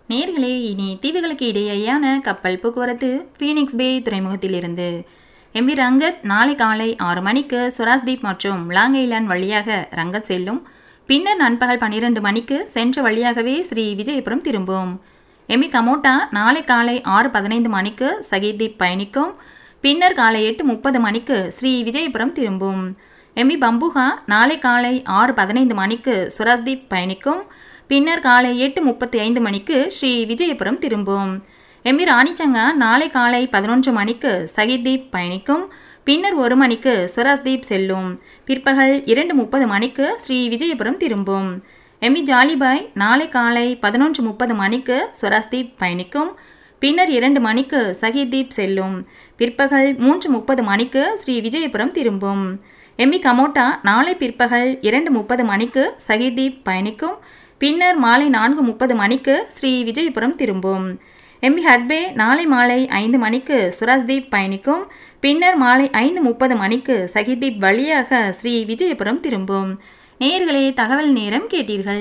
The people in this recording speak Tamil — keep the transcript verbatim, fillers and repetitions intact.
நேர்களே, இனி தீவுகளுக்கு இடையேயான கப்பல் போக்குவரத்து ஃபீனிக்ஸ் பே துறைமுகத்திலிருந்து எம் வி ரங்கத் நாளை காலை ஆறு மணிக்கு சுராஸ்தீப் மற்றும் லாங் ஐலாண்ட் வழியாக ரங்கத் செல்லும். பின்னர் நண்பகல் பன்னிரண்டு மணிக்கு சென்ற வழியாகவே ஸ்ரீ விஜயபுரம் திரும்பும். எம் வி கமோட்டா நாளை காலை ஆறு பதினைந்து மணிக்கு சகிதீப் பயணிக்கும். பின்னர் காலை எட்டு முப்பது மணிக்கு ஸ்ரீ விஜயபுரம் திரும்பும். எம் வி பம்புகா நாளை காலை ஆறு பதினைந்து மணிக்கு சுராஸ்தீப் பயணிக்கும். பின்னர் காலை எட்டு முப்பத்தி ஐந்து மணிக்கு ஸ்ரீ விஜயபுரம் திரும்பும். எம் வி ராணிச்சங்கா நாளை காலை பதினொன்று மணிக்கு சகிதீப் பயணிக்கும். பின்னர் ஒரு மணிக்கு சுராஸ்தீப் செல்லும். பிற்பகல் இரண்டு முப்பது மணிக்கு ஸ்ரீ விஜயபுரம் திரும்பும். எம் வி ஜாலிபாய் நாளை காலை பதினொன்று முப்பது மணிக்கு சுராஸ்தீப் பயணிக்கும். பின்னர் இரண்டு மணிக்கு சகிதீப் செல்லும். பிற்பகல் மூன்று முப்பது மணிக்கு ஸ்ரீ விஜயபுரம் திரும்பும். எம் வி கமோட்டா நாளை பிற்பகல் இரண்டு முப்பது மணிக்கு சகிதீப் பயணிக்கும். பின்னர் மாலை நான்கு முப்பது மணிக்கு ஸ்ரீ விஜயபுரம் திரும்பும். எம் வி ஹட்பே நாளை மாலை ஐந்து மணிக்கு சுராஸ்தீப் பயணிக்கும். பின்னர் மாலை ஐந்து முப்பது மணிக்கு சகிதீப் வழியாக ஸ்ரீ விஜயபுரம் திரும்பும். நேயர்களே, தகவல் நேரம் கேட்டீர்கள்.